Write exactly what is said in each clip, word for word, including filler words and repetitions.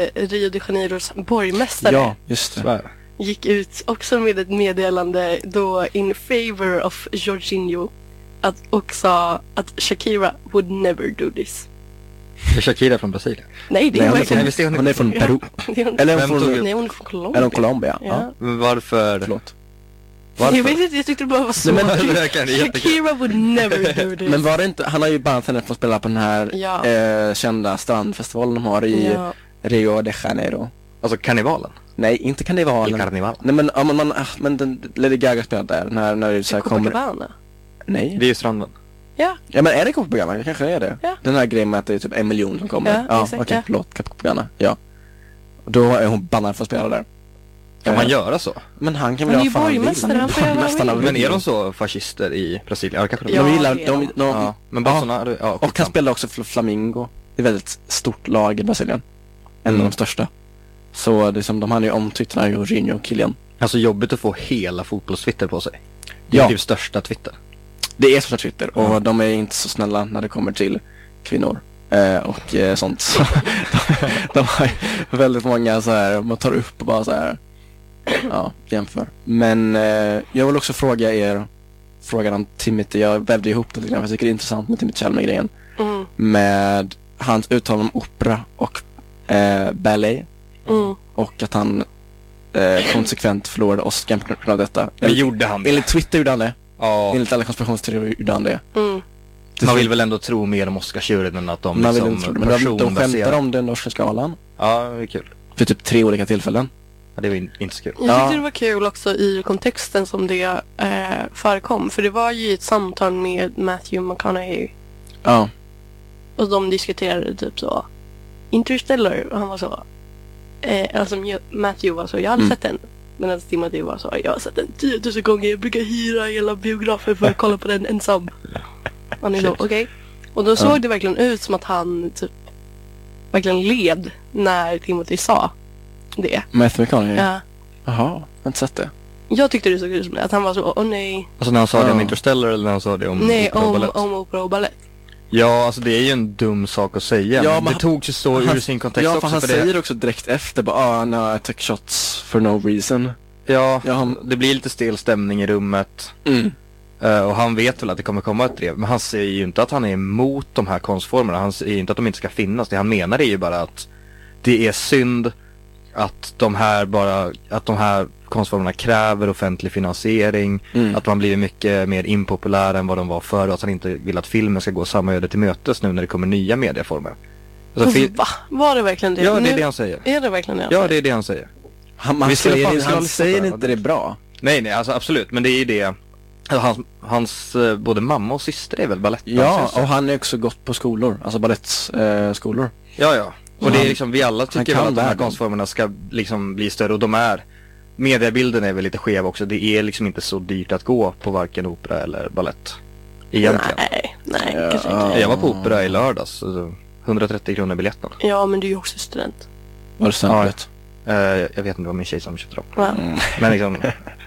Rio de Janeiros borgmästare. Ja, just det. Gick ut också med ett meddelande då in favor of Jorginho att, och sa att Shakira would never do this. Är Shakira från Brasilien? Nej, det är Nej, hon, är verkligen... från, hon är från Peru. Ja. Eller Vem hon tog från, upp- Nej, hon är från Colombia. eller hon Colombia. Ja. Ja. Men varför? Förlåt. Varför? Jag vet inte, jag tyckte det bara var så. Nej, men- Det kan- det är jättekul. Shakira would never do this. Men var det inte, han har ju bannat henne från att spela på den här Ja. eh, kända strandfestivalen de har i Ja. Rio de Janeiro. Alltså karnevalen? Nej, inte karnevalen. Eller karneval? Nej, men, ja, men, man, ah, men den, Lady Gaga spelade där när, när det så här kommer... Copacabana. Nej. Det är ju stranden. Ja, Ja, men är det Copacabana? Det kanske är det. Ja. Den här grejen med att det är typ en miljon som kommer. Ja, ja exakt, okej, ja. förlåt. Copacabana, ja. Och då är hon bannad för att spela där. Kan Eh, man göra så? Men han kan Han väl är ju ha fan han vill. borgmästare, han får göra vad han Borgmästaren vill. av Men är Rio. de så fascister i Brasilien? Ja, kanske de. Ja, De gillar, det är de, de. de, Ja, men Bolsonaro, ja, och han skitsamma. spelar också för Flamingo. Det är ett väldigt stort lag i Brasilien. En Mm. av de största. Så det är som, de hade ju omtwittrat Jorginho och Kylian. Alltså jobbigt att få hela fotbollstwitter på sig. Det är Ja. typ största Twitter. Det är största Twitter och Ja. de är inte så snälla när det kommer till kvinnor. Eh, och eh, sånt. Så de, de har ju väldigt många så här, man tar upp och bara så här, ja, jämför. Men eh, jag vill också fråga er frågan om Timothy. Jag vävde ihop det lite grann, för jag tycker det är intressant med Timothy Chalamet-grejen. Mm. Med hans uttalande om opera och eh, ballet. Mm. Och att han eh, konsekvent förlorade Oscar på grund av detta. Men gjorde han det? Enligt Twitter gjorde han det. Ja. Enligt alla konspirationsteorier gjorde han det. Mm. Man vill väl ändå tro mer om Oscarsjuryn än att de Man vill liksom inte tro det, men de, de skämtar personbaserar- om den norska skalan Ja, det är kul. för typ tre olika tillfällen. Ja, det var in, inte så kul. Jag Ja. tyckte det var kul också i kontexten som det eh, förekom. För det var ju ett samtal med Matthew McConaughey. Ja. Och de diskuterade typ så Interstellar. Och han var så eh, alltså Matthew var så, jag hade Mm. sett den. Medan Timothy var så, jag har sett den tiotusen gånger. Jag brukar hyra hela biografen för att kolla på den ensam. Han är så, okej. Okay. Och då såg Ja. det verkligen ut som att han typ verkligen led när Timothy sa det. Matthew McConaughey. Ja. Jaha, jag har inte sett det. Jag tyckte det såg ut som det. Att han var så, åh nej. Alltså när han sa det om Ja. Interstellar eller när han sa det om Nej, opera och om, balett? om opera och balett. Ja, alltså det är ju en dum sak att säga. Ja, men men det togs ju så ur han- sin kontext Ja, för också. han för säger det. det också direkt efter. Bara, ah, no, I took shots for no reason. Ja, Ja, han- det blir lite stel stämning i rummet. Mm. Eh, och han vet väl att det kommer komma ett drev. Men han säger ju inte att han är emot de här konstformerna. Han säger inte att de inte ska finnas. Det han menar är ju bara att det är synd att de här bara, att de här konstformerna kräver offentlig finansiering. Mm. Att man blir mycket mer impopulär än vad de var förr. Och att han inte vill att filmen ska gå samma öde till mötes nu när det kommer nya medieformer. Alltså, fi- Va? Var det verkligen det? ja, det Nu- är det han säger. Är det verkligen det? Ja, det är det han säger. Han, man Vi skulle säger, fan- det- vi skulle han lyssna säger på det. inte det är bra. Nej, nej, alltså absolut. Men det är ju det. Alltså, hans, hans eh, både mamma och syster är väl balett. Ja, och han är också gått på skolor. Alltså balettskolor. Eh, skolor. Ja, ja. Och Så det är han- liksom, vi alla tycker kan väl att de här världen. konstformerna ska liksom bli större. Och de är, mediebilden är väl lite skev också. Det är liksom inte så dyrt att gå på varken opera eller balett. Egentligen. Nej, nej, Ja. kanske inte. Jag var på opera i lördags. Alltså, hundratrettio kronor biljetten. Ja, men du är ju också student. Var det stämplet? Eh, jag vet inte, det var min tjej som köpte dem. Va? Mm. Men liksom,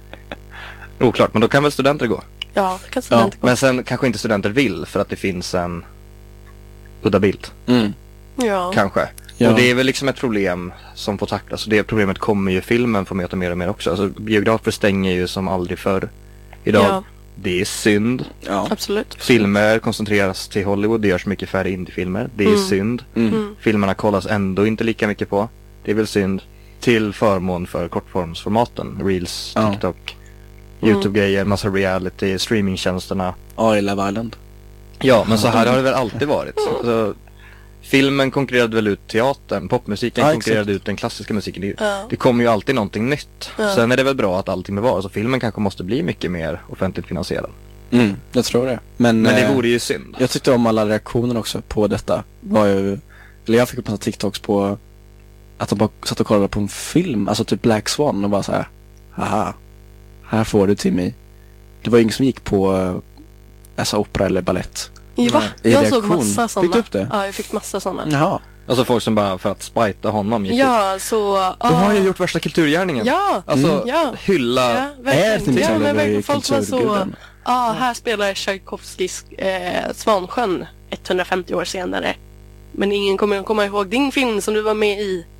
oklart. Men då kan väl studenter gå. Ja, det kan studenter gå. Men sen kanske inte studenter vill för att det finns en udda bild. Mm. Ja. Kanske. Ja. Och det är väl liksom ett problem som får tacklas. Och det problemet kommer ju filmen få möta mer och mer också. Alltså biografer stänger ju som aldrig förr idag. Ja, Det är synd. Ja. absolut. Filmer koncentreras till Hollywood. Det görs mycket färre indiefilmer. Det är Mm. synd. Mm. Mm. Filmerna kollas ändå inte lika mycket på. Det är väl synd. Till förmån för kortformsformaten. Reels, Ja. TikTok, Mm. YouTube-grejer, massa reality, streamingtjänsterna. Ja, i Love Island. Ja, men så här har det väl alltid varit. Så, filmen konkurrerade väl ut teatern, popmusiken Ja, konkurrerade ut den klassiska musiken. Det, Ja. det kommer ju alltid någonting nytt. Ja. Sen är det väl bra att allting bevaras. Så filmen kanske måste bli mycket mer offentligt finansierad. Mm, jag tror det. Men, Men det eh, vore ju synd. jag tyckte om alla reaktioner också på detta. Var ju, eller jag fick upp massa TikToks på att de bara satt och kollade på en film, alltså typ Black Swan och bara så här, haha, här får du till mig. Det var ingen som gick på eh, alltså opera eller ballett. I, va? I Jag såg reaktion. massa Fick du sådana. upp det? Ja, jag fick massa sådana. Jaha. Alltså folk som bara för att spajta honom gick ut. Ja, så... Då har han ju gjort värsta kulturgärningen. Ja, Alltså Mm. ja. hylla. Ja, Är verkligen. till Ja, exempel men i verkligen. Folk var så... kulturguden? Ja, här spelar Tchaikovskys eh, Svansjön etthundrafemtio år senare. Men ingen kommer att komma ihåg din film som du var med i